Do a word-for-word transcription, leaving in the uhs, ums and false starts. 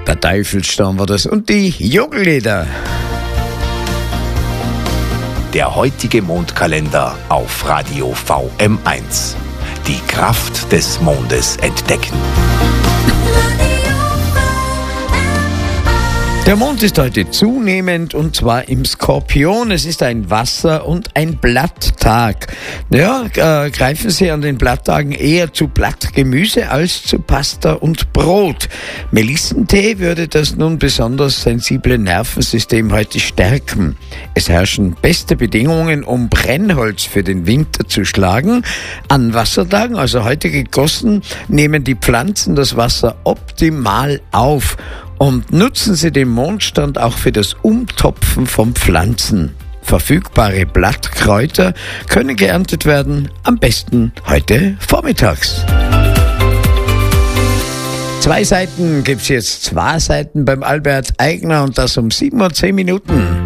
Der Teufelsstamm war das und die Jogellieder. Der heutige Mondkalender auf Radio V M eins. Die Kraft des Mondes entdecken. Der Mond ist heute zunehmend und zwar im Skorpion. Es ist ein Wasser- und ein Blatttag. Ja, äh, greifen Sie an den Blatttagen eher zu Blattgemüse als zu Pasta und Brot. Melissentee würde das nun besonders sensible Nervensystem heute stärken. Es herrschen beste Bedingungen, um Brennholz für den Winter zu schlagen. An Wassertagen, also heute gegossen, nehmen die Pflanzen das Wasser optimal auf. Und nutzen Sie den Mondstand auch für das Umtopfen von Pflanzen. Verfügbare Blattkräuter können geerntet werden, am besten heute vormittags. Zwei Seiten gibt's jetzt, zwei Seiten beim Albert Aigner und das um sieben Uhr zehn Minuten.